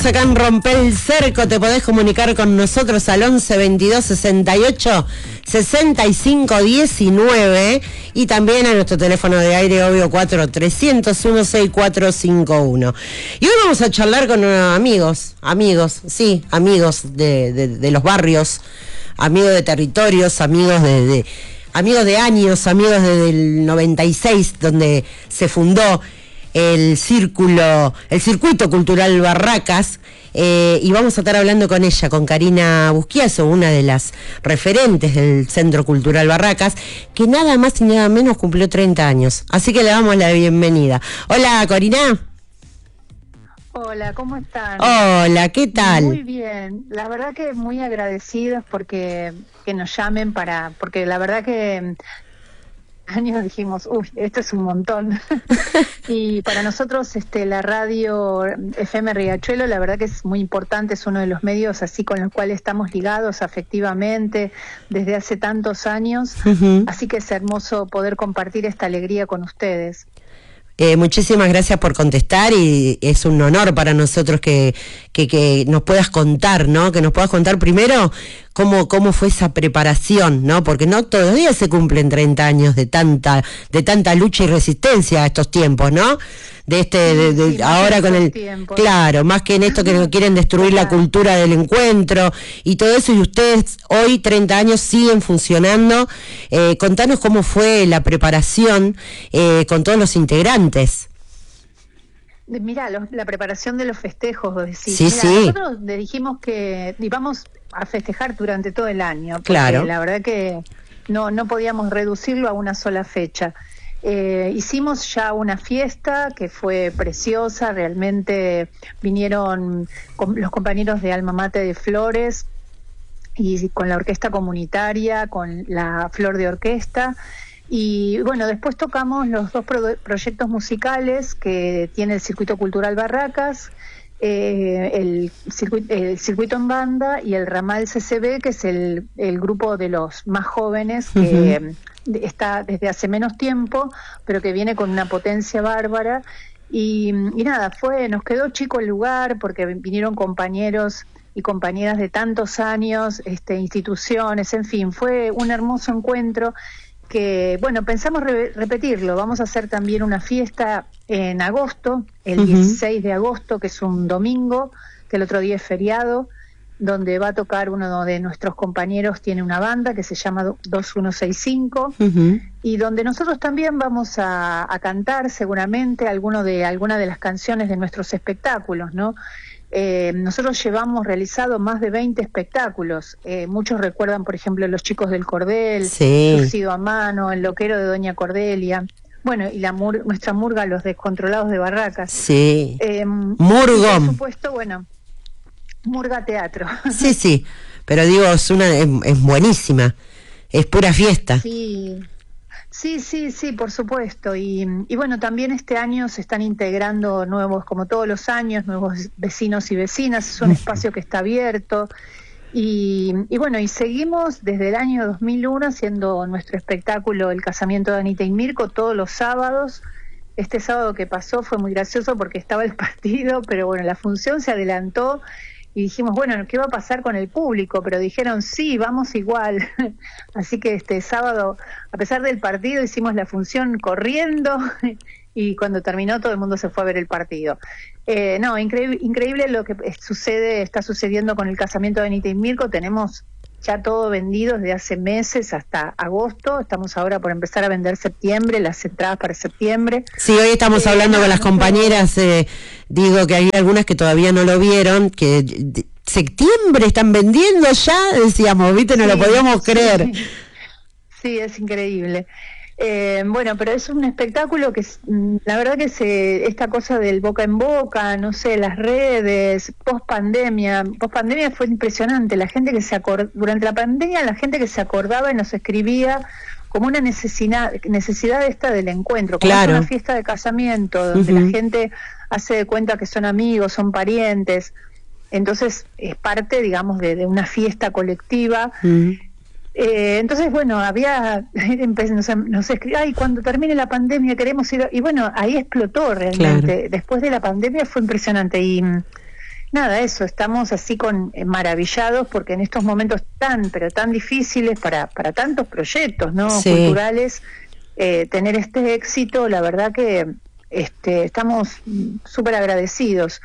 Acá en Romper el Cerco te podés comunicar con nosotros al 11 22 68 65 19 y también a nuestro teléfono de aire, obvio, 4301 6451. Y hoy vamos a charlar con amigos de los barrios, amigos de territorios, amigos de años, amigos desde el 96, donde se fundó el Circuito Cultural Barracas, y vamos a estar hablando con ella, con Karina Busquiazo, una de las referentes del Centro Cultural Barracas, que nada más y nada menos cumplió 30 años. Así que le damos la bienvenida. Hola, Karina. Hola, ¿cómo están? Hola, ¿qué tal? Muy bien, la verdad que muy agradecidos porque que nos llamen porque la verdad que años dijimos, uy, esto es un montón. Y para nosotros la radio FM Riachuelo, la verdad que es muy importante, es uno de los medios así con los cuales estamos ligados afectivamente desde hace tantos años, así que es hermoso poder compartir esta alegría con ustedes. Muchísimas gracias por contestar, y es un honor para nosotros que nos puedas contar, ¿no? Que nos puedas contar primero cómo fue esa preparación, ¿no? Porque no todos los días se cumplen 30 años de tanta lucha y resistencia a estos tiempos, ¿no? Sí, ahora con el tiempos. Claro, más que en esto que quieren destruir la cultura del encuentro y todo eso, y ustedes hoy 30 años siguen funcionando. Contanos cómo fue la preparación con todos los integrantes. Mira, la preparación de los festejos, vos decís. Sí, Mirá, sí. Nosotros le dijimos que íbamos a festejar durante todo el año, porque claro, la verdad que no podíamos reducirlo a una sola fecha. Hicimos ya una fiesta que fue preciosa, realmente vinieron los compañeros de Alma Mate de Flores y con la orquesta comunitaria, con la Flor de Orquesta. Y bueno, después tocamos los dos proyectos musicales que tiene el Circuito Cultural Barracas, el circuito en banda y el Ramal CCB, que es el grupo de los más jóvenes que está desde hace menos tiempo, pero que viene con una potencia bárbara. Y nada, nos quedó chico el lugar porque vinieron compañeros y compañeras de tantos años, instituciones, en fin, fue un hermoso encuentro que, bueno, pensamos repetirlo. Vamos a hacer también una fiesta en agosto, el 16 de agosto, que es un domingo, que el otro día es feriado, donde va a tocar uno de nuestros compañeros, tiene una banda que se llama 2165, y donde nosotros también vamos a cantar seguramente alguna de las canciones de nuestros espectáculos, ¿no? Nosotros llevamos realizado más de 20 espectáculos. Muchos recuerdan, por ejemplo, Los Chicos del Cordel, sí, Surcido a Mano, El Loquero de Doña Cordelia, bueno, y nuestra murga, Los Descontrolados de Barracas. Sí, Murgón. Por supuesto, bueno, Murga Teatro. Sí, sí, pero digo, es buenísima, es pura fiesta. Sí, por supuesto. Y bueno, también este año se están integrando nuevos, como todos los años, nuevos vecinos y vecinas. Es un espacio que está abierto. Y bueno, y seguimos desde el año 2001 haciendo nuestro espectáculo El Casamiento de Anita y Mirko todos los sábados. Este sábado que pasó fue muy gracioso porque estaba el partido, pero bueno, la función se adelantó. Y dijimos, bueno, ¿qué va a pasar con el público? Pero dijeron, sí, vamos igual. Así que este sábado, a pesar del partido, hicimos la función corriendo y cuando terminó todo el mundo se fue a ver el partido. Increíble lo que está sucediendo con el Casamiento de Anita y Mirko. Tenemos ya todo vendido desde hace meses hasta agosto. Estamos ahora por empezar a vender septiembre, las entradas para septiembre. Sí, hoy estamos hablando con las compañeras, digo que hay algunas que todavía no lo vieron, que septiembre están vendiendo ya, decíamos, ¿viste? No lo podíamos creer. Sí, es increíble. Bueno, pero es un espectáculo que la verdad que esta cosa del boca en boca, no sé, las redes, post pandemia fue impresionante. La gente que durante la pandemia, la gente que se acordaba y nos escribía como una necesidad esta del encuentro, como claro, una fiesta de casamiento, donde la gente hace de cuenta que son amigos, son parientes. Entonces es parte, digamos, de una fiesta colectiva. Entonces, bueno, nos escribió, ay, cuando termine la pandemia queremos ir, y bueno, ahí explotó realmente. Claro. Después de la pandemia fue impresionante, y nada, eso, estamos así maravillados porque en estos momentos pero tan difíciles para tantos proyectos, ¿no? Sí. Culturales, tener este éxito, la verdad que estamos súper agradecidos.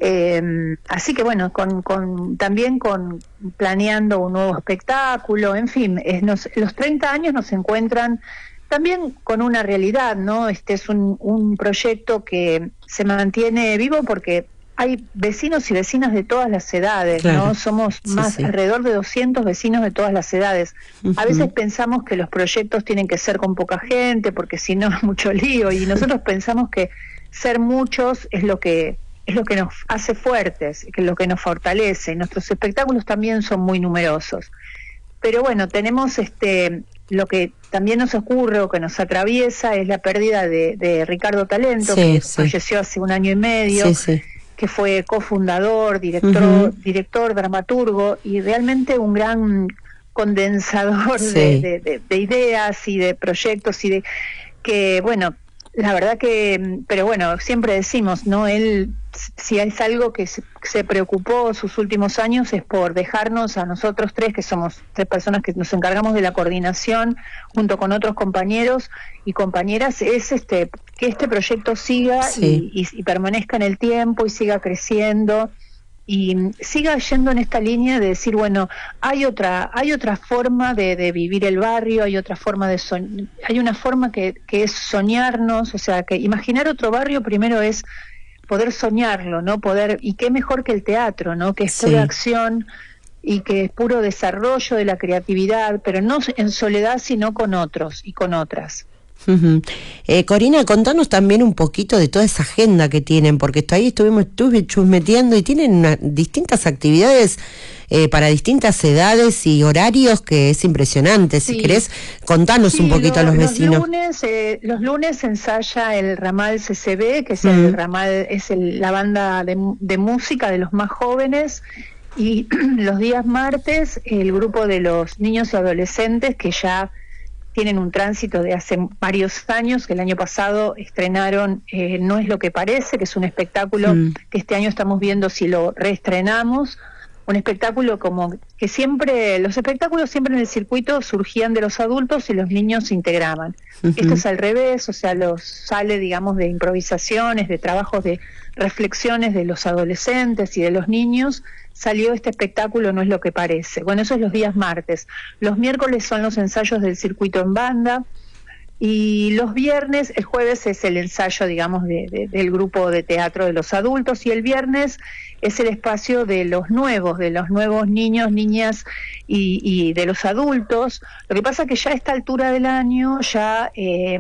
Así que bueno, también planeando un nuevo espectáculo, en fin, los 30 años nos encuentran también con una realidad, ¿no? Este es un proyecto que se mantiene vivo porque hay vecinos y vecinas de todas las edades, claro, ¿no? Somos alrededor de 200 vecinos de todas las edades. A veces pensamos que los proyectos tienen que ser con poca gente, porque si no es mucho lío, y nosotros pensamos que ser muchos es lo que nos hace fuertes, que es lo que nos fortalece. Nuestros espectáculos también son muy numerosos. Pero bueno, tenemos lo que también nos ocurre o que nos atraviesa es la pérdida de Ricardo Talento, que falleció hace 1 año y medio. Que fue cofundador, director, dramaturgo y realmente un gran condensador de ideas y de proyectos y que bueno, la verdad que, pero bueno, siempre decimos, ¿no? Él, si es algo que se preocupó sus últimos años es por dejarnos a nosotros 3, que somos 3 personas que nos encargamos de la coordinación junto con otros compañeros y compañeras, es que este proyecto siga y permanezca en el tiempo y siga creciendo y siga yendo en esta línea de decir, bueno, hay otra forma de vivir el barrio, hay otra forma hay una forma que es soñarnos, o sea, que imaginar otro barrio primero es poder soñarlo, ¿no? Y qué mejor que el teatro, ¿no? Que es pura acción y que es puro desarrollo de la creatividad, pero no en soledad, sino con otros y con otras. Corina, contanos también un poquito de toda esa agenda que tienen, porque ahí estuve chusmeteando y tienen distintas actividades para distintas edades y horarios que es impresionante. Si querés, contanos un poquito a los vecinos. Los lunes se ensaya el ramal CCB, que es el ramal, la banda de música de los más jóvenes, y los días martes el grupo de los niños y adolescentes que ya tienen un tránsito de hace varios años, que el año pasado estrenaron No es lo que parece, que es un espectáculo que este año estamos viendo si lo reestrenamos, un espectáculo como que los espectáculos siempre en el circuito surgían de los adultos y los niños se integraban. Esto es al revés, o sea, sale, digamos, de improvisaciones, de trabajos de reflexiones de los adolescentes y de los niños. Salió este espectáculo No es lo que parece. Bueno, eso es los días martes. Los miércoles son los ensayos del circuito en banda y los viernes, el jueves es el ensayo, digamos, del grupo de teatro de los adultos y el viernes es el espacio de los nuevos niños, niñas y de los adultos. Lo que pasa es que ya a esta altura del año ya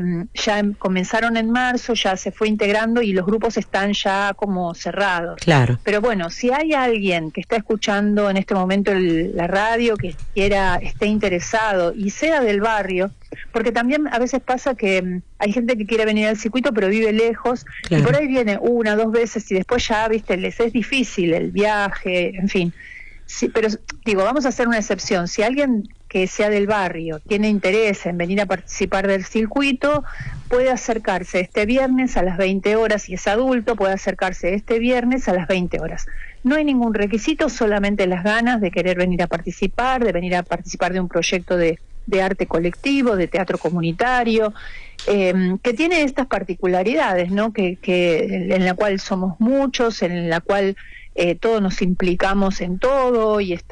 comenzaron en marzo, ya se fue integrando y los grupos están ya como cerrados. Claro. Pero bueno, si hay alguien que está escuchando en este momento la radio, que esté interesado y sea del barrio, porque también a veces pasa que hay gente que quiere venir al circuito pero vive lejos, y por ahí viene 1 o 2 veces y después ya, viste, les es difícil el viaje, en fin. Pero digo, vamos a hacer una excepción. Si alguien que sea del barrio tiene interés en venir a participar del circuito, puede acercarse este viernes a las 20 horas, si es adulto, puede acercarse este viernes a las 20 horas. No hay ningún requisito, solamente las ganas de querer venir a participar, de un proyecto de arte colectivo, de teatro comunitario, que tiene estas particularidades, ¿no? Que en la cual somos muchos, en la cual todos nos implicamos en todo y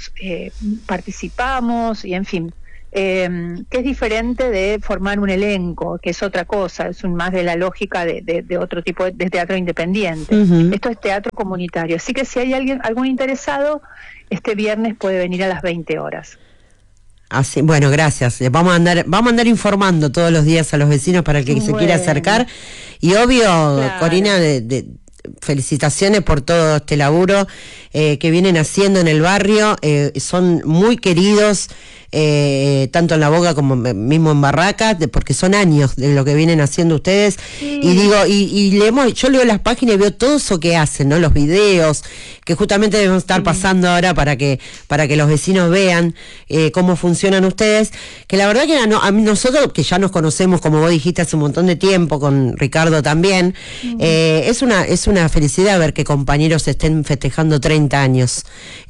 participamos y en fin, que es diferente de formar un elenco, que es otra cosa, es más de la lógica de otro tipo de teatro independiente. Esto es teatro comunitario, así que si hay algún interesado, este viernes puede venir a las 20 horas. Así, bueno, gracias. Vamos a andar informando todos los días a los vecinos para el que se quiera acercar. Y obvio, claro. Corina, felicitaciones por todo este laburo que vienen haciendo en el barrio. Son muy queridos tanto en La Boca como mismo en Barracas, porque son años de lo que vienen haciendo ustedes. Sí. Y digo, yo leo las páginas y veo todo eso que hacen, ¿no? Los videos, que justamente deben estar pasando ahora para que los vecinos vean cómo funcionan ustedes, que la verdad que a nosotros, que ya nos conocemos, como vos dijiste, hace un montón de tiempo, con Ricardo también, es una felicidad ver que compañeros estén festejando 30 años.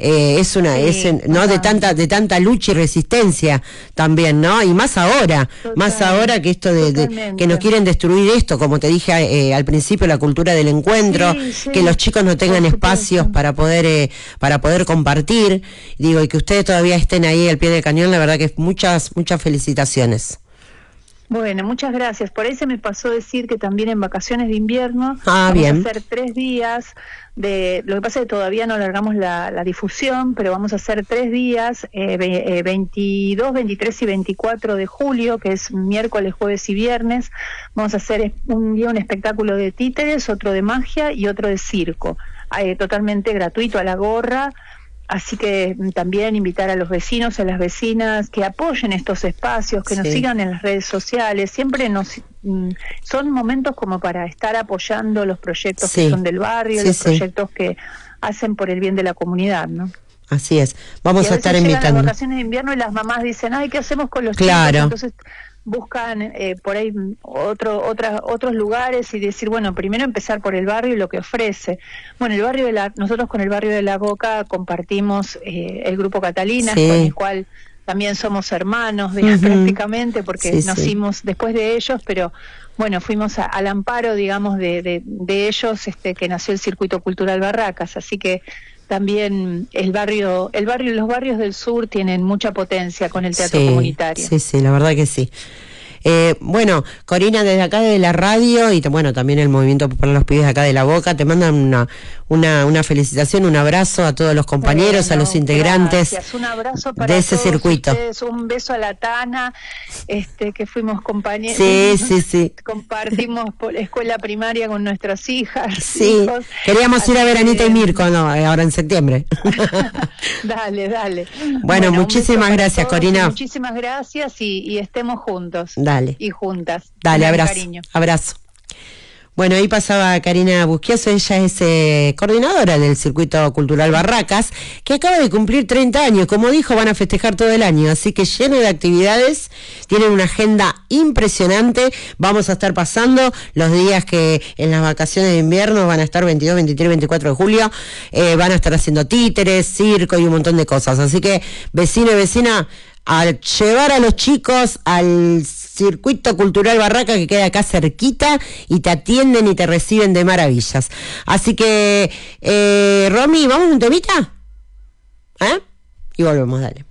¿No? De tanta lucha y resistencia también, ¿no? Y más ahora que esto de que nos quieren destruir esto, como te dije al principio, la cultura del encuentro, que los chicos no tengan espacios para poder compartir, digo, y que ustedes todavía estén ahí al pie del cañón, la verdad que muchas felicitaciones. Bueno, muchas gracias. Por ahí se me pasó decir que también en vacaciones de invierno vamos a hacer 3 días lo que pasa es que todavía no largamos la difusión, pero vamos a hacer 3 días, 22, 23 y 24 de julio, que es miércoles, jueves y viernes. Vamos a hacer un día un espectáculo de títeres, otro de magia y otro de circo, totalmente gratuito, a la gorra. Así que también invitar a los vecinos, a las vecinas, que apoyen estos espacios, que nos sigan en las redes sociales. Siempre son momentos como para estar apoyando los proyectos que son del barrio, los proyectos que hacen por el bien de la comunidad, ¿no? Así es. Vamos a estar invitando. Llegan las vacaciones de invierno y las mamás dicen, ay, ¿qué hacemos con los chicos? Entonces buscan por ahí otros lugares y decir, bueno, primero empezar por el barrio y lo que ofrece. Bueno, nosotros con el barrio de La Boca compartimos el grupo Catalina, con el cual también somos hermanos prácticamente, porque nacimos después de ellos, pero bueno, fuimos al amparo, digamos, de ellos, que nació el Circuito Cultural Barracas, así que también los barrios del sur tienen mucha potencia con el teatro comunitario. Sí, la verdad que sí. Bueno, Corina, desde acá de la radio y bueno, también el Movimiento Popular Los Pibes acá de La Boca, te mandan una felicitación, un abrazo a todos los compañeros, a los integrantes un abrazo para de ese todos circuito. Ustedes, un beso a la Tana, que fuimos compañeros. Sí. Compartimos por escuela primaria con nuestras hijas. Hijos. Queríamos ir a ver a Anita y Mirko, ahora en septiembre. Dale. Bueno, muchísimas gracias, Corina. Muchísimas gracias y estemos juntos. Dale. Y juntas. Dale, abrazo. Cariño. Abrazo. Bueno, ahí pasaba Karina Busquiazo, ella es coordinadora del Circuito Cultural Barracas, que acaba de cumplir 30 años, como dijo, van a festejar todo el año, así que lleno de actividades, tienen una agenda impresionante, vamos a estar pasando los días que en las vacaciones de invierno van a estar 22, 23, 24 de julio, van a estar haciendo títeres, circo y un montón de cosas, así que vecino y vecina, al llevar a los chicos al Circuito Cultural Barraca, que queda acá cerquita, y te atienden y te reciben de maravillas. Así que, Romy, ¿vamos un temita? Y volvemos, dale.